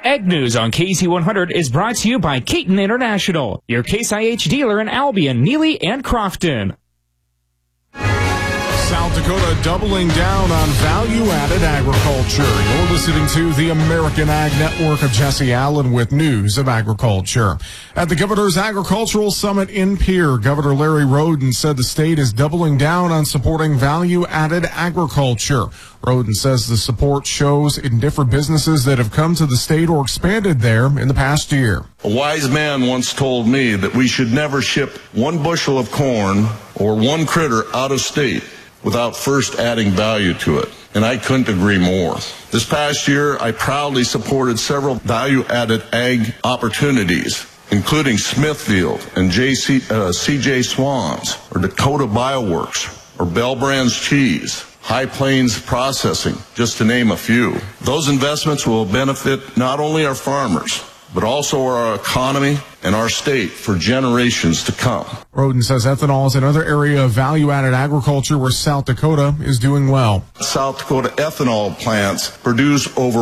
Ag News on KC100 is brought to you by Caton International, your Case IH dealer in Albion, Neely, and Crofton. South Dakota doubling down on value-added agriculture. You're listening to the American Ag Network of Jesse Allen with news of agriculture. At the Governor's Agricultural Summit in Pierre, Governor Larry Roden said the state is doubling down on supporting value-added agriculture. Roden says the support shows in different businesses that have come to the state or expanded there in the past year. A wise man once told me that we should never ship 1 bushel of corn or 1 critter out of state without first adding value to it. And I couldn't agree more. This past year, I proudly supported several value-added ag opportunities, including Smithfield and CJ Swans, or Dakota Bioworks, or Bell Brands Cheese, High Plains Processing, just to name a few. Those investments will benefit not only our farmers, but also our economy and our state for generations to come. Roden says ethanol is another area of value-added agriculture where South Dakota is doing well. South Dakota ethanol plants produce over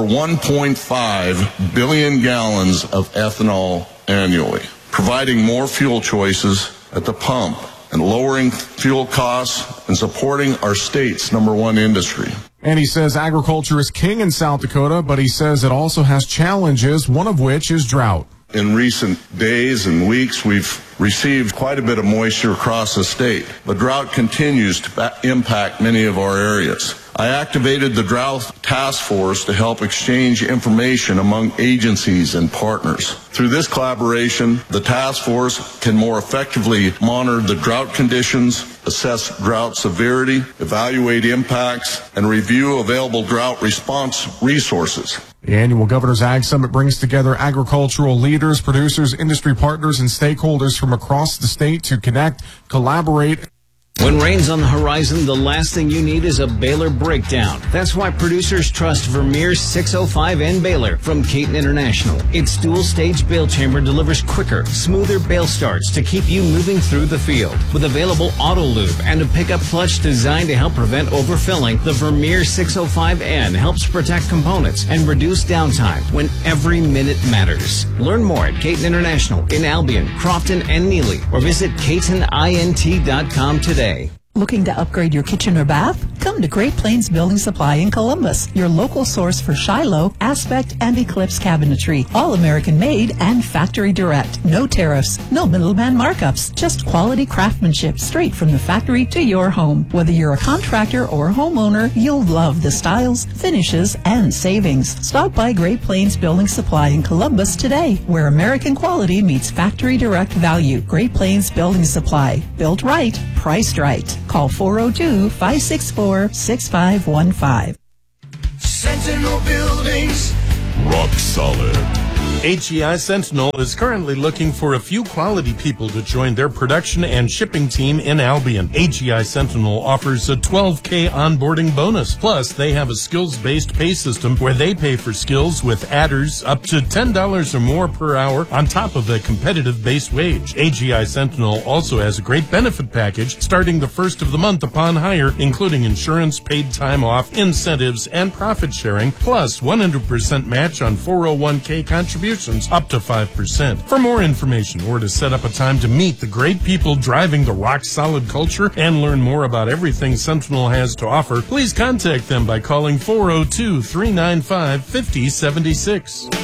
1.5 billion gallons of ethanol annually, providing more fuel choices at the pump and lowering fuel costs and supporting our state's #1 industry. And he says agriculture is king in South Dakota, but he says it also has challenges, one of which is drought. In recent days and weeks, we've received quite a bit of moisture across the state, but drought continues to impact many of our areas. I activated the Drought Task Force to help exchange information among agencies and partners. Through this collaboration, the task force can more effectively monitor the drought conditions, assess drought severity, evaluate impacts, and review available drought response resources. The annual Governor's Ag Summit brings together agricultural leaders, producers, industry partners, and stakeholders from across the state to connect, collaborate. When rain's on the horizon, the last thing you need is a baler breakdown. That's why producers trust Vermeer 605N baler from Caton International. Its dual-stage bale chamber delivers quicker, smoother bale starts to keep you moving through the field. With available auto lube and a pickup clutch designed to help prevent overfilling, the Vermeer 605N helps protect components and reduce downtime when every minute matters. Learn more at Caton International in Albion, Crofton, and Neely, or visit CatonINT.com today. Looking to upgrade your kitchen or bath? Come to Great Plains Building Supply in Columbus, your local source for Shiloh, Aspect, and Eclipse cabinetry. All American made and factory direct. No tariffs, no middleman markups, just quality craftsmanship straight from the factory to your home. Whether you're a contractor or homeowner, you'll love the styles, finishes, and savings. Stop by Great Plains Building Supply in Columbus today, where American quality meets factory direct value. Great Plains Building Supply. Built right, priced right. Call 402-564-6515. Sentinel Buildings. Rock solid. HEI Sentinel is currently looking for a few quality people to join their production and shipping team in Albion. HEI Sentinel offers a $12K onboarding bonus. Plus, they have a skills-based pay system where they pay for skills with adders up to $10 or more per hour on top of a competitive base wage. HEI Sentinel also has a great benefit package starting the first of the month upon hire, including insurance, paid time off, incentives, and profit sharing, plus 100% match on 401K contributions up to 5%. For more information or to set up a time to meet the great people driving the rock solid culture and learn more about everything Sentinel has to offer, please contact them by calling 402-395-5076.